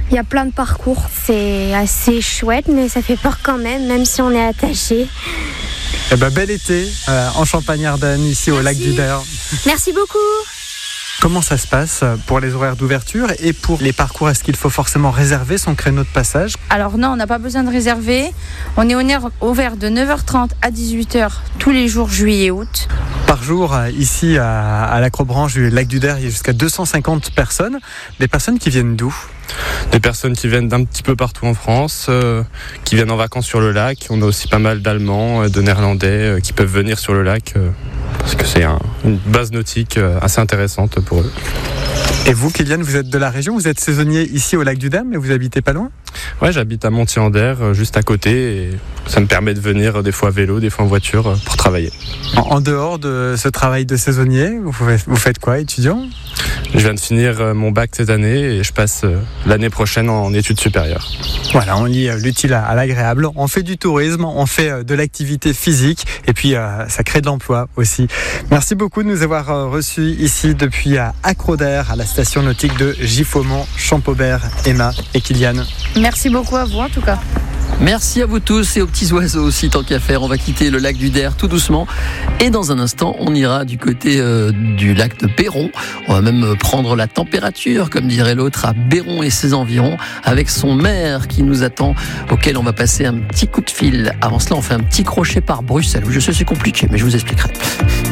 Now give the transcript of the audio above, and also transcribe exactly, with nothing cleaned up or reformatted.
Il y a plein de parcours. C'est assez chouette, mais ça fait peur quand même, même si on est attaché. Eh ben, bel été euh, en Champagne-Ardenne, ici Merci. au lac du Der. Merci beaucoup. Comment ça se passe pour les horaires d'ouverture et pour les parcours? Est-ce qu'il faut forcément réserver son créneau de passage? Alors non, on n'a pas besoin de réserver. On est ouvert de neuf heures trente à dix-huit heures tous les jours juillet et août. Par jour, ici à, à l'Acrobranche du lac du Der, il y a jusqu'à deux cent cinquante personnes. Des personnes qui viennent d'où? Des personnes qui viennent d'un petit peu partout en France, euh, qui viennent en vacances sur le lac. On a aussi pas mal d'Allemands, euh, de Néerlandais euh, qui peuvent venir sur le lac euh, parce que c'est un, une base nautique euh, assez intéressante pour eux. Et vous, Kylian, vous êtes de la région, vous êtes saisonnier ici au lac du Der, mais vous habitez pas loin? Ouais, j'habite à Montier-en-Der, euh, juste à côté, et ça me permet de venir euh, des fois à vélo, des fois en voiture euh, pour travailler. En, en dehors de ce travail de saisonnier, vous faites, vous faites quoi, étudiant? Je viens de finir euh, mon bac cette année et je passe euh, l'année prochaine en études supérieures. Voilà, on lie euh, l'utile à, à l'agréable. On fait du tourisme, on fait euh, de l'activité physique et puis euh, ça crée de l'emploi aussi. Merci beaucoup de nous avoir euh, reçus ici depuis à Accroder, à la station nautique de Giffaumont, Champaubert, Emma et Kylian. Merci beaucoup à vous en tout cas. Merci à vous tous et aux petits oiseaux aussi, tant qu'à faire. On va quitter le lac du Der tout doucement. Et dans un instant, on ira du côté euh, du lac de Béron. On va même prendre la température, comme dirait l'autre, à Béron et ses environs, avec son maire qui nous attend, auquel on va passer un petit coup de fil. Avant cela, on fait un petit crochet par Bruxelles. Je sais, c'est compliqué, mais je vous expliquerai.